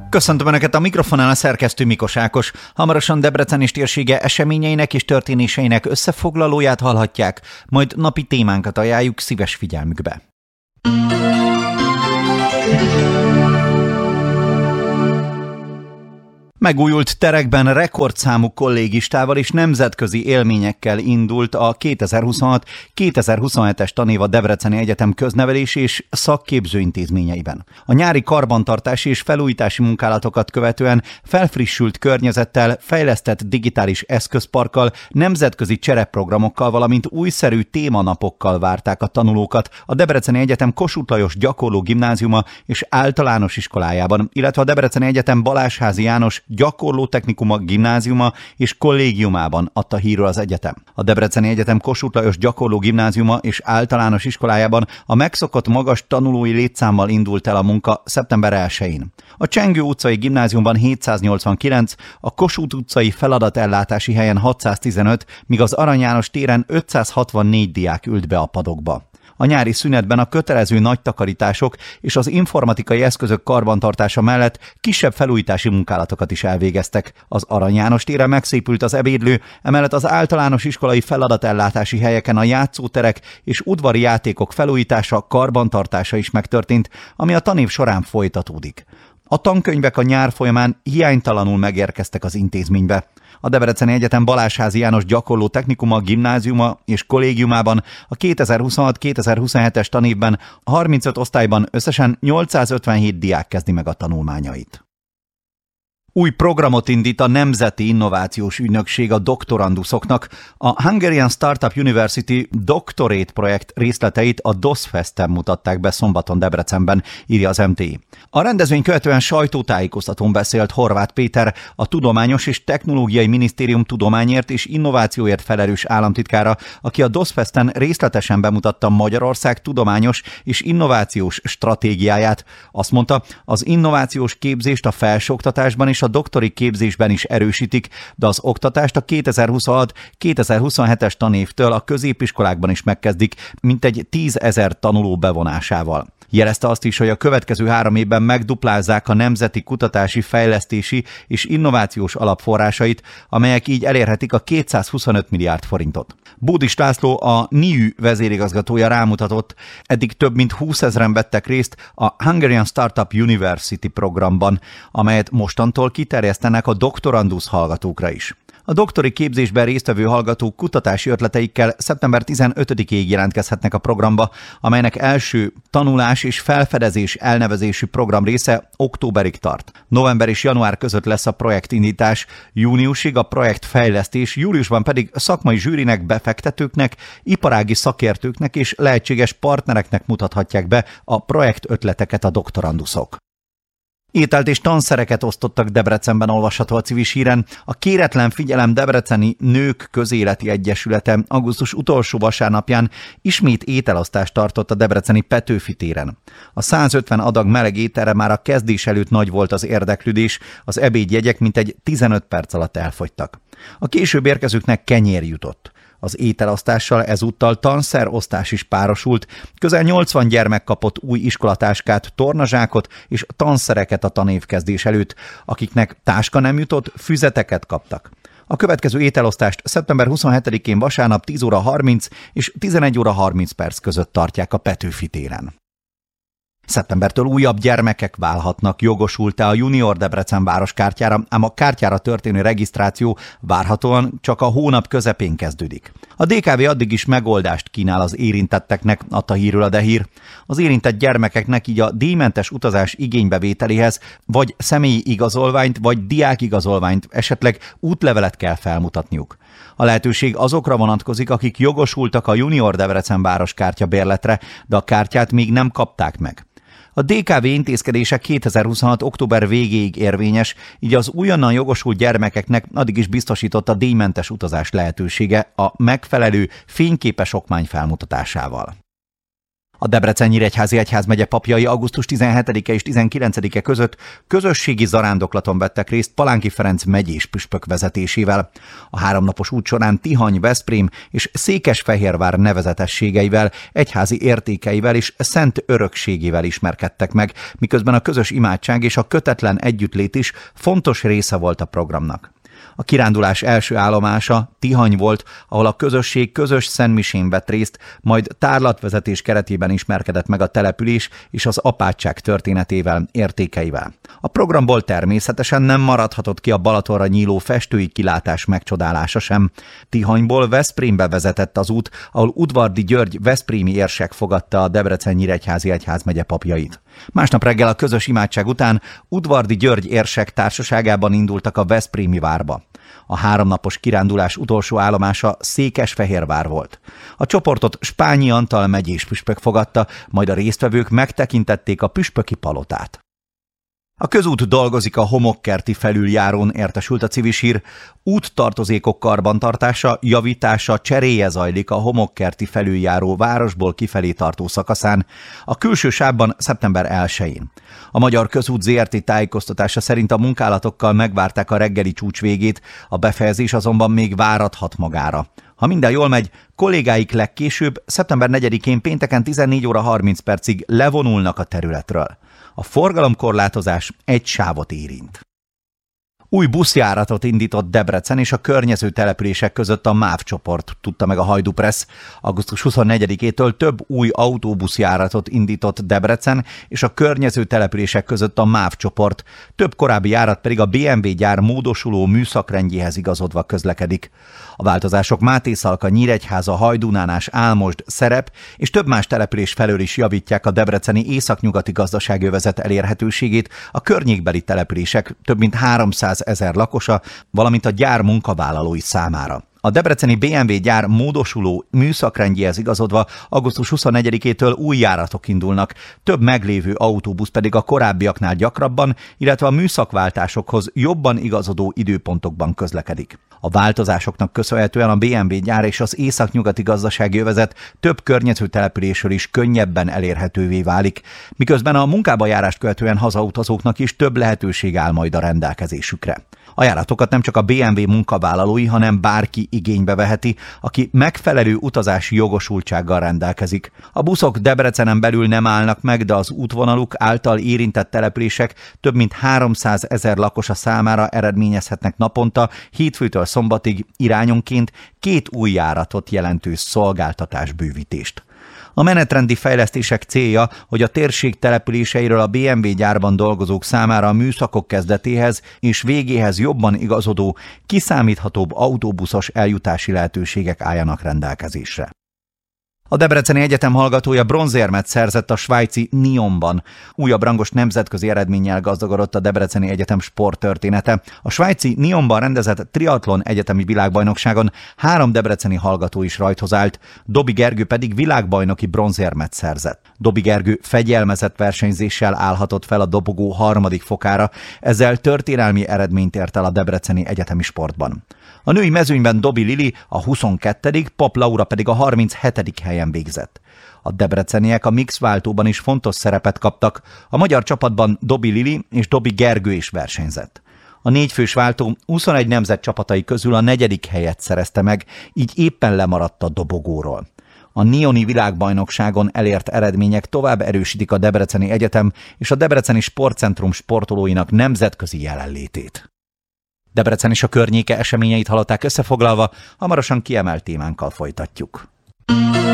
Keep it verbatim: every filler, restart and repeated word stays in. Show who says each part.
Speaker 1: Köszöntöm Önöket, a mikrofonán a szerkesztő Mikos Ákos. Hamarosan Debrecen és térsége eseményeinek és történéseinek összefoglalóját hallhatják, majd napi témánkat ajánljuk szíves figyelmükbe. Megújult terekben rekordszámú kollégistával és nemzetközi élményekkel indult a kétezer-huszonhat kétezer-huszonhetes tanév a Debreceni Egyetem köznevelési és szakképző intézményeiben. A nyári karbantartási és felújítási munkálatokat követően felfrissült környezettel, fejlesztett digitális eszközparkkal, nemzetközi csereprogramokkal, valamint újszerű témanapokkal várták a tanulókat a Debreceni Egyetem Kossuth Lajos Gyakorló Gimnáziuma és Általános Iskolájában, illetve a Debreceni Egyetem Balázs-házi János Gyakorló Technikuma Gimnáziuma és Kollégiumában adta hírről az egyetem. A Debreceni Egyetem Kossuth Lajos Gyakorló Gimnáziuma és Általános Iskolájában a megszokott magas tanulói létszámmal indult el a munka szeptember elsején. A Csengő utcai gimnáziumban hétszáznyolcvankilenc, a Kossuth utcai feladatellátási helyen hatszáztizenöt, míg az Arany János téren ötszázhatvannégy diák ült be a padokba. A nyári szünetben a kötelező nagy takarítások és az informatikai eszközök karbantartása mellett kisebb felújítási munkálatokat is elvégeztek. Az Arany János téren megszépült az ebédlő, emellett az általános iskolai feladatellátási helyeken a játszóterek és udvari játékok felújítása, karbantartása is megtörtént, ami a tanév során folytatódik. A tankönyvek a nyár folyamán hiánytalanul megérkeztek az intézménybe. A Debreceni Egyetem Balázs-házi János Gyakorló Technikuma Gimnáziuma és Kollégiumában a kétezer-huszonhat kétezer-huszonhetes tanévben a harmincöt osztályban összesen nyolcszázötvenhét diák kezdi meg a tanulmányait. Új programot indít a Nemzeti Innovációs Ügynökség a doktoranduszoknak. A Hungarian Startup University Doctorate projekt részleteit a DOSFesten mutatták be szombaton Debrecenben, írja az em té i. A rendezvény követően sajtótájékoztatón beszélt Horváth Péter, a Tudományos és Technológiai Minisztérium tudományért és innovációért felelős államtitkára, aki a DOSFesten részletesen bemutatta Magyarország tudományos és innovációs stratégiáját. Azt mondta, az innovációs képzést a felsőoktatásban és a doktori képzésben is erősítik, de az oktatást a kétezer-huszonhat kétezer-huszonhetes tanévtől a középiskolákban is megkezdik, mintegy tízezer tanuló bevonásával. Jelezte azt is, hogy a következő három évben megduplázzák a nemzeti kutatási, fejlesztési és innovációs alapforrásait, amelyek így elérhetik a kétszázhuszonöt milliárd forintot. Bódis László, a en i ü vezérigazgatója rámutatott, eddig több mint húszezren vettek részt a Hungarian Startup University programban, amelyet mostantól kiterjesztenek a doktorandusz hallgatókra is. A doktori képzésben résztvevő hallgatók kutatási ötleteikkel szeptember tizenötödikéig jelentkezhetnek a programba, amelynek első tanulás és felfedezés elnevezésű program része októberig tart. November és január között lesz a projektindítás, júniusig a projektfejlesztés, júliusban pedig szakmai zsűrinek, befektetőknek, iparági szakértőknek és lehetséges partnereknek mutathatják be a projektötleteket a doktoranduszok. Ételt és tanszereket osztottak Debrecenben, olvasható a Civis híren. A Kéretlen Figyelem Debreceni Nők Közéleti Egyesülete augusztus utolsó vasárnapján ismét ételosztást tartott a debreceni Petőfi téren. A százötven adag meleg ételre már a kezdés előtt nagy volt az érdeklődés, az ebédjegyek mintegy tizenöt perc alatt elfogytak. A később érkezőknek kenyér jutott. Az ételosztással ezúttal tanszerosztás is párosult, közel nyolcvan gyermek kapott új iskolatáskát, tornazsákot és tanszereket a tanévkezdés előtt, akiknek táska nem jutott, füzeteket kaptak. A következő ételosztást szeptember huszonhetedikén vasárnap tíz óra harminc és tizenegy óra harminc perc között tartják a Petőfi téren. Szeptembertől újabb gyermekek válhatnak jogosultá a Junior Debrecen városkártyára, ám a kártyára történő regisztráció várhatóan csak a hónap közepén kezdődik. A dé ká vé addig is megoldást kínál az érintetteknek, adta hírül a Dehír. Az érintett gyermekeknek így a díjmentes utazás igénybevételéhez vagy személyi igazolványt, vagy diákigazolványt, esetleg útlevelet kell felmutatniuk. A lehetőség azokra vonatkozik, akik jogosultak a Junior Debrecen városkártya bérletre, de a kártyát még nem kapták meg. A dé ká vé intézkedése kétezer-huszonhat október végéig érvényes, így az újonnan jogosult gyermekeknek addig is biztosított a díjmentes utazás lehetősége a megfelelő fényképes okmány felmutatásával. A Debrecen-Nyíregyházi Egyházmegye papjai augusztus tizenhetedike és tizenkilencedike között közösségi zarándoklaton vettek részt Palánki Ferenc megyés püspök vezetésével. A háromnapos út során Tihany, Veszprém és Székesfehérvár nevezetességeivel, egyházi értékeivel és szent örökségével ismerkedtek meg, miközben a közös imádság és a kötetlen együttlét is fontos része volt a programnak. A kirándulás első állomása Tihany volt, ahol a közösség közös szentmisén vett részt, majd tárlatvezetés keretében ismerkedett meg a település és az apátság történetével, értékeivel. A programból természetesen nem maradhatott ki a Balatonra nyíló festői kilátás megcsodálása sem. Tihanyból Veszprémbe vezetett az út, ahol Udvardy György veszprémi érsek fogadta a Debrecen-Nyíregyházi Egyházmegye papjait. Másnap reggel a közös imádság után Udvardy György érsek társaságában indultak a veszprémi várba. A háromnapos kirándulás utolsó állomása Székesfehérvár volt. A csoportot Spányi Antal megyés püspök fogadta, majd a résztvevők megtekintették a püspöki palotát. A közút dolgozik a homokkerti felüljárón, értesült a Civis-hír. Úttartozékok karbantartása, javítása, cseréje zajlik a homokkerti felüljáró városból kifelé tartó szakaszán, a külső sávban szeptember elsején. A Magyar Közút zé er té tájékoztatása szerint a munkálatokkal megvárták a reggeli csúcs végét, a befejezés azonban még várathat magára. Ha minden jól megy, kollégáik legkésőbb szeptember negyedikén pénteken tizennégy óra harminc percig levonulnak a területről. A forgalomkorlátozás egy sávot érint. Új buszjáratot indított Debrecen és a környező települések között a MÁV csoport, tudta meg a Hajdú Pressz. augusztus huszonnegyedikétől több új autóbuszjáratot indított Debrecen és a környező települések között a MÁV csoport, több korábbi járat pedig a bé em vé gyár módosuló műszakrendjéhez igazodva közlekedik. A változások Mátészalka, Nyíregyháza, Hajdúnánás, Álmosd, Szerep és több más település felől is javítják a debreceni északnyugati gazdaságövezet elérhetőségét, a környékbeli települések több mint háromszázezer lakosa, valamint a gyár munkavállalói számára. A debreceni bé em vé gyár módosuló műszakrendjéhez igazodva augusztus huszonnegyedikétől új járatok indulnak, több meglévő autóbusz pedig a korábbiaknál gyakrabban, illetve a műszakváltásokhoz jobban igazodó időpontokban közlekedik. A változásoknak köszönhetően a bé em vé gyár és az északnyugati gazdasági övezet több környező településről is könnyebben elérhetővé válik, miközben a munkába járást követően hazautazóknak is több lehetőség áll majd a rendelkezésükre. A járatokat nem csak a bé em vé munkavállalói, hanem bárki igénybe veheti, aki megfelelő utazási jogosultsággal rendelkezik. A buszok Debrecenen belül nem állnak meg, de az útvonaluk által érintett települések több mint háromszázezer lakosa számára eredményezhetnek naponta, hétfőtől szombatig irányonként két új járatot jelentő szolgáltatásbővítést. A menetrendi fejlesztések célja, hogy a térség településeiről a bé em vé gyárban dolgozók számára a műszakok kezdetéhez és végéhez jobban igazodó, kiszámíthatóbb autóbuszos eljutási lehetőségek álljanak rendelkezésre. A Debreceni Egyetem hallgatója bronzérmet szerzett a svájci Nyonban. Újabb rangos nemzetközi eredménnyel gazdagodott a Debreceni Egyetem sporttörténete. A svájci Nyonban rendezett triatlon egyetemi világbajnokságon három debreceni hallgató is rajthoz állt, Dobi Gergő pedig világbajnoki bronzérmet szerzett. Dobi Gergő fegyelmezett versenyzéssel állhatott fel a dobogó harmadik fokára, ezzel történelmi eredményt ért el a debreceni egyetemi sportban. A női mezőnyben Dobi Lili a huszonkettedik, Pap Laura pedig a harminchetedik helyen végzett. A debreceniek a mix váltóban is fontos szerepet kaptak, a magyar csapatban Dobi Lili és Dobi Gergő is versenyzett. A négyfős váltó huszonegy nemzet csapatai közül a negyedik helyet szerezte meg, így éppen lemaradt a dobogóról. A Nyoni világbajnokságon elért eredmények tovább erősítik a Debreceni Egyetem és a Debreceni Sportcentrum sportolóinak nemzetközi jelenlétét. Debrecen és a környéke eseményeit hallották összefoglalva, hamarosan kiemelt témánkkal folytatjuk.